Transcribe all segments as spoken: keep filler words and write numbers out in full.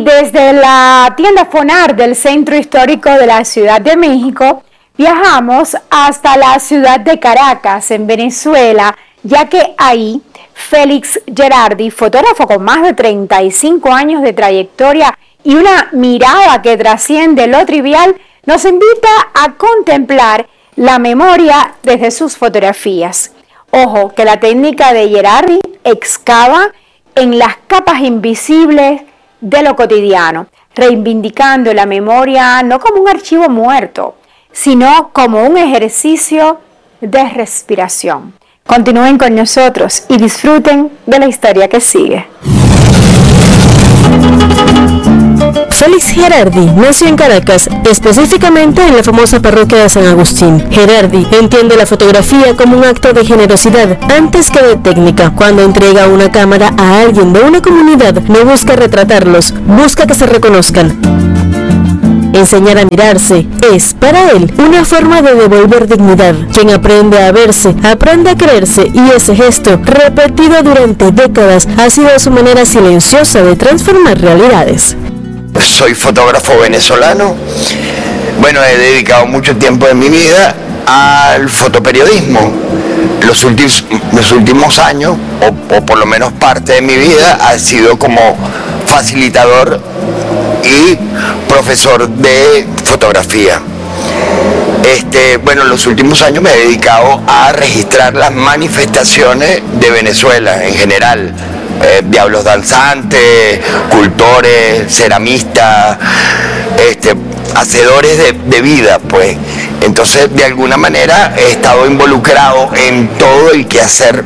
desde la tienda Fonar del Centro Histórico de la Ciudad de México, viajamos hasta la ciudad de Caracas, en Venezuela, ya que ahí Félix Gerardi, fotógrafo con más de treinta y cinco años de trayectoria y una mirada que trasciende lo trivial, nos invita a contemplar la memoria desde sus fotografías. Ojo, que la técnica de Gerardi excava en las capas invisibles de lo cotidiano, reivindicando la memoria no como un archivo muerto, sino como un ejercicio de respiración. Continúen con nosotros y disfruten de la historia que sigue. Félix Gerardi nació en Caracas, específicamente en la famosa parroquia de San Agustín. Gerardi entiende la fotografía como un acto de generosidad antes que de técnica. Cuando entrega una cámara a alguien de una comunidad, no busca retratarlos, busca que se reconozcan. Enseñar a mirarse es, para él, una forma de devolver dignidad. Quien aprende a verse, aprende a creerse, y ese gesto, repetido durante décadas, ha sido su manera silenciosa de transformar realidades. Soy fotógrafo venezolano. Bueno, he dedicado mucho tiempo de mi vida al fotoperiodismo. Los últimos, los últimos años, o, o por lo menos parte de mi vida, ha sido como facilitador y profesor de fotografía. Este, bueno, en los últimos años me he dedicado a registrar las manifestaciones de Venezuela en general. Eh, diablos danzantes, cultores, ceramistas, este, hacedores de, de vida, pues. Entonces, de alguna manera he estado involucrado en todo el quehacer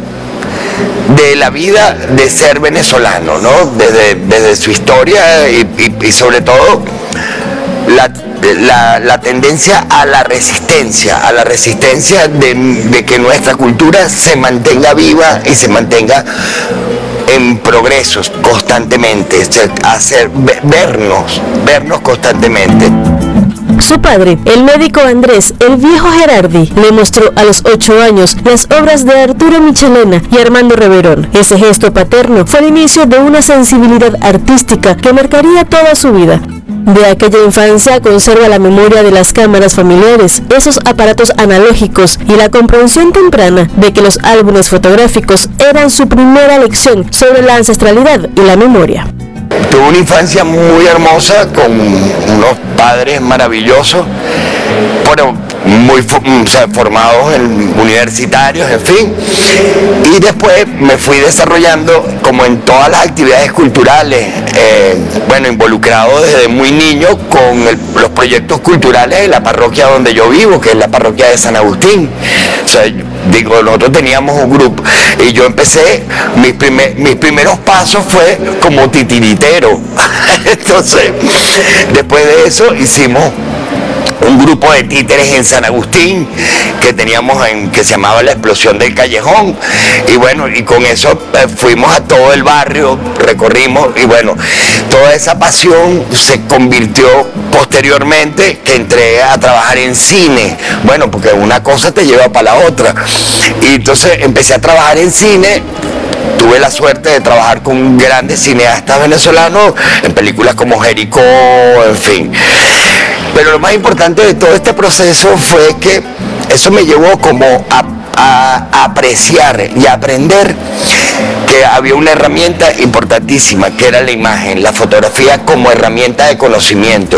de la vida de ser venezolano, ¿no? Desde, desde su historia y, y, y sobre todo la, la, la tendencia a la resistencia, a la resistencia de, de que nuestra cultura se mantenga viva y se mantenga en progresos constantemente, hacer, vernos, vernos constantemente. Su padre, el médico Andrés, el viejo Gerardi, le mostró a los ocho años las obras de Arturo Michelena y Armando Reverón. Ese gesto paterno fue el inicio de una sensibilidad artística que marcaría toda su vida. De aquella infancia conserva la memoria de las cámaras familiares, esos aparatos analógicos y la comprensión temprana de que los álbumes fotográficos eran su primera lección sobre la ancestralidad y la memoria. Tuve una infancia muy hermosa con unos padres maravillosos, bueno, muy o sea, formados en universitarios, en fin, y después me fui desarrollando como en todas las actividades culturales, eh, bueno, involucrado desde muy niño con el, los proyectos culturales de la parroquia donde yo vivo, que es la parroquia de San Agustín. O sea, digo, nosotros teníamos un grupo y yo empecé, mis, primer, mis primeros pasos fue como titiritero. Entonces, después de eso hicimos un grupo de títeres en San Agustín que teníamos en, que se llamaba La Explosión del Callejón, y bueno, y con eso eh, fuimos a todo el barrio, recorrimos, y bueno, toda esa pasión se convirtió posteriormente que entré a trabajar en cine, bueno, porque una cosa te lleva para la otra, y entonces empecé a trabajar en cine. Tuve la suerte de trabajar con grandes cineastas venezolanos en películas como Jericó, en fin. Pero lo más importante de todo este proceso fue que eso me llevó como a, a, a apreciar y a aprender que había una herramienta importantísima, que era la imagen, la fotografía como herramienta de conocimiento.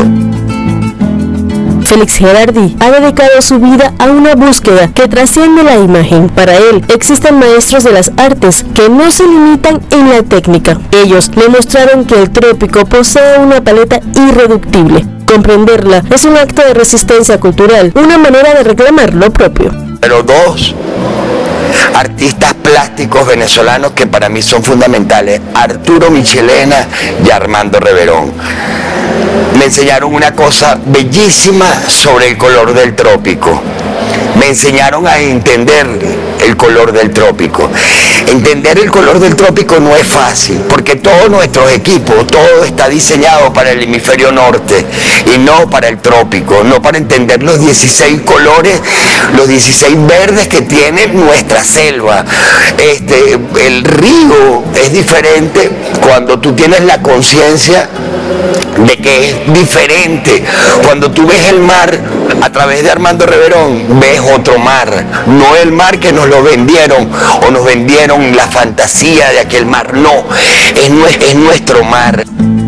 Félix Gerardi ha dedicado su vida a una búsqueda que trasciende la imagen. Para él, existen maestros de las artes que no se limitan en la técnica. Ellos le mostraron que el trópico posee una paleta irreductible. Comprenderla es un acto de resistencia cultural, una manera de reclamar lo propio. Pero dos artistas plásticos venezolanos que para mí son fundamentales, Arturo Michelena y Armando Reverón. Me enseñaron una cosa bellísima sobre el color del trópico. Me enseñaron a entender el color del trópico. Entender el color del trópico no es fácil, porque todos nuestros equipos, todo está diseñado para el hemisferio norte y no para el trópico, no para entender los dieciséis colores, los dieciséis verdes que tiene nuestra selva. Este, el río es diferente cuando tú tienes la conciencia de que es diferente. Cuando tú ves el mar a través de Armando Reverón, ves otro mar, no el mar que nos lo vendieron o nos vendieron la fantasía de aquel mar, no, es, es nuestro mar.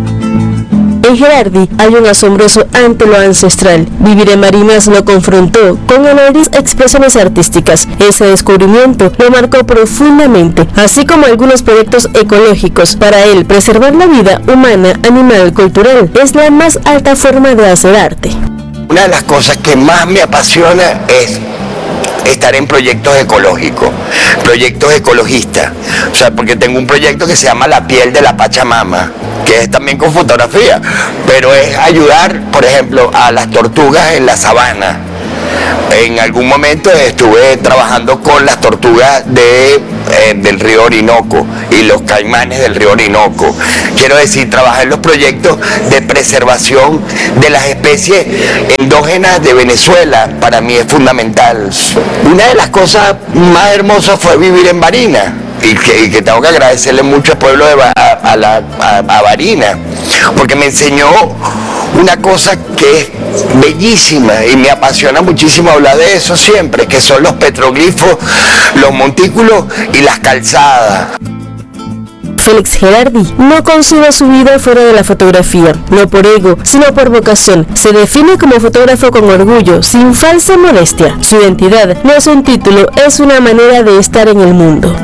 En Gerardi hay un asombroso ante lo ancestral. Vivir en Barinas lo confrontó con análisis expresiones artísticas. Ese descubrimiento lo marcó profundamente, así como algunos proyectos ecológicos. Para él, preservar la vida humana, animal, cultural es la más alta forma de hacer arte. Una de las cosas que más me apasiona es estar en proyectos ecológicos, proyectos ecologistas, o sea, porque tengo un proyecto que se llama La piel de la Pachamama, que es también con fotografía, pero es ayudar, por ejemplo, a las tortugas en la sabana. En algún momento estuve trabajando con las tortugas de, eh, del río Orinoco y los caimanes del río Orinoco. Quiero decir, trabajar en los proyectos de preservación de las especies endógenas de Venezuela para mí es fundamental. Una de las cosas más hermosas fue vivir en Barinas. Y que, y que tengo que agradecerle mucho al pueblo de ba, a, a, la, a, a Barinas, porque me enseñó una cosa que es bellísima y me apasiona muchísimo hablar de eso siempre, que son los petroglifos, los montículos y las calzadas. Félix Gerardi no concibe su vida fuera de la fotografía, no por ego, sino por vocación. Se define como fotógrafo con orgullo, sin falsa modestia. Su identidad no es un título, es una manera de estar en el mundo.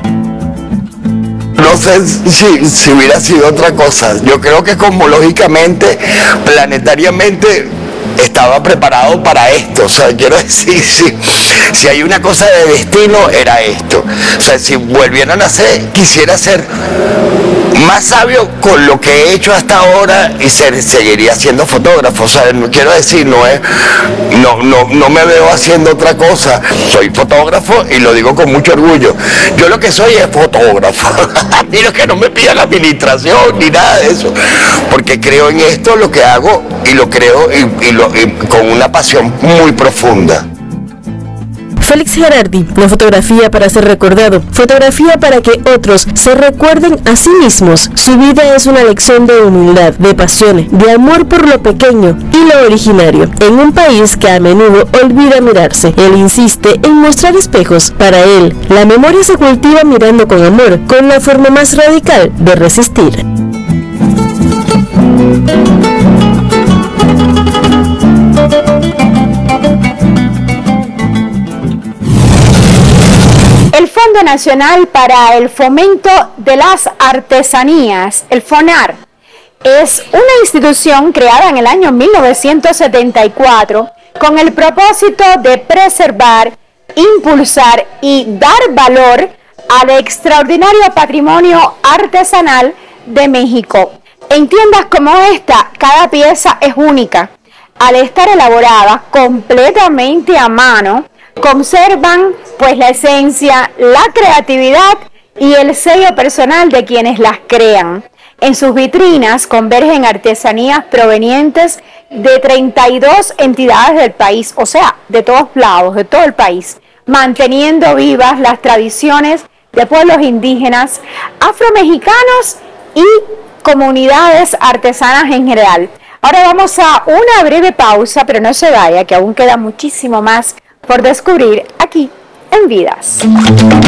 No sé si, si hubiera sido otra cosa. Yo creo que cosmológicamente, planetariamente, estaba preparado para esto. O sea, quiero decir, si, si hay una cosa de destino, era esto. O sea, si volvieran a ser, quisiera ser más sabio con lo que he hecho hasta ahora y ser, seguiría siendo fotógrafo. O sea, no quiero decir, no es, no, no, no me veo haciendo otra cosa. Soy fotógrafo y lo digo con mucho orgullo. Yo lo que soy es fotógrafo. Mira que no me pidan la administración ni nada de eso, porque creo en esto, lo que hago, y lo creo y, y, lo, y con una pasión muy profunda. Félix Gerardi, la fotografía para ser recordado, fotografía para que otros se recuerden a sí mismos. Su vida es una lección de humildad, de pasión, de amor por lo pequeño y lo originario. En un país que a menudo olvida mirarse, él insiste en mostrar espejos. Para él, la memoria se cultiva mirando con amor, con la forma más radical de resistir. El Fondo Nacional para el Fomento de las Artesanías, el FONAR, es una institución creada en el año mil novecientos setenta y cuatro con el propósito de preservar, impulsar y dar valor al extraordinario patrimonio artesanal de México. En tiendas como esta, cada pieza es única. Al estar elaborada completamente a mano, conservan pues la esencia, la creatividad y el sello personal de quienes las crean. En sus vitrinas convergen artesanías provenientes de treinta y dos entidades del país, o sea, de todos lados, de todo el país, manteniendo vivas las tradiciones de pueblos indígenas, afromexicanos y comunidades artesanas en general. Ahora vamos a una breve pausa, pero no se vaya, que aún queda muchísimo más por descubrir aquí en Vidas.